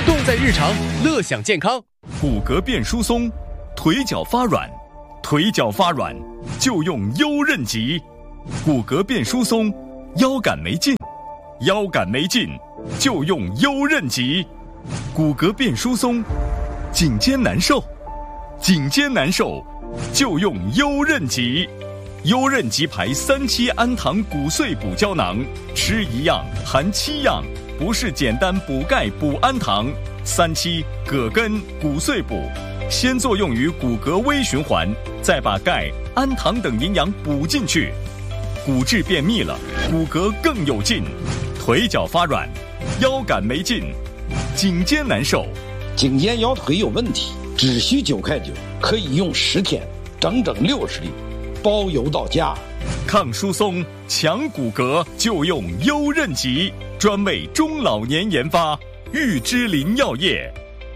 用在日常，乐享健康。 骨骼变疏松，腿脚发软，腿脚发软就用优韧极。骨骼变疏松，腰杆没劲，腰杆没劲就用优韧极。骨骼变疏松，颈肩难受，颈肩难受就用优韧极。优韧极牌3期氨糖骨碎补胶囊，吃1样含7样，不是简单补钙补氨糖。3期葛根骨碎补，先作用于骨骼微循环，再把钙、氨糖等营养补进去，骨质变密了，骨骼更有劲。腿脚发软，腰杆没劲，颈肩难受， 颈肩腰腿有问题，只需9块9，可以用10天，整整60粒，包邮到家。 抗疏松强骨骼就用优韧极，专为中老年研发，玉芝林药业。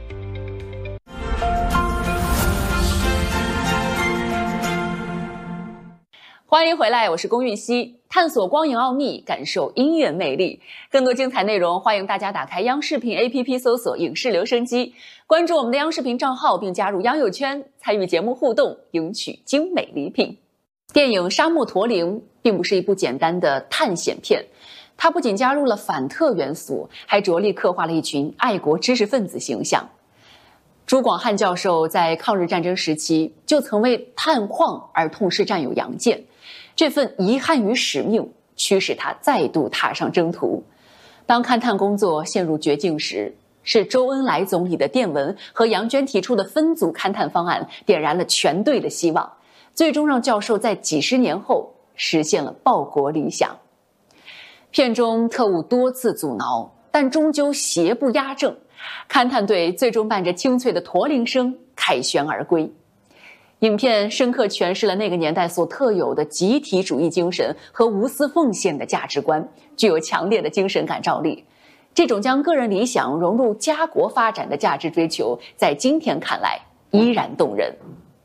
欢迎回来，我是龚玉熙，探索光影奥秘，感受音乐魅力。更多精彩内容，欢迎大家打开央视频 APP 搜索影视留声机，关注我们的央视频账号，并加入央友圈，参与节目互动，赢取精美礼品。电影《沙漠驼铃》并不是一部简单的探险片，它不仅加入了反特元素，还着力刻画了一群爱国知识分子形象。朱广汉教授在抗日战争时期就曾为探矿而痛失战友杨健，这份遗憾与使命驱使他再度踏上征途。当勘探工作陷入绝境时，是周恩来总理的电文和杨娟提出的分组勘探方案点燃了全队的希望，最终让教授在几十年后实现了报国理想。片中特务多次阻挠，但终究邪不压正，勘探队最终伴着清脆的驼铃声凯旋而归。影片深刻诠释了那个年代所特有的集体主义精神和无私奉献的价值观，具有强烈的精神感召力。这种将个人理想融入家国发展的价值追求，在今天看来依然动人。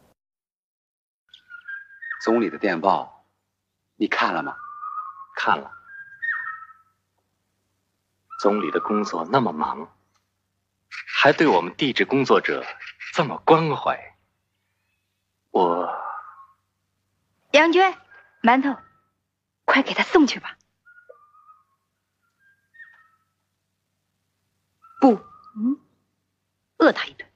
总理的电报，你看了吗？ 看了。总理的工作那么忙，还对我们地质工作者这么关怀。 杨娟，馒头，快给他送去吧。不，饿他一顿。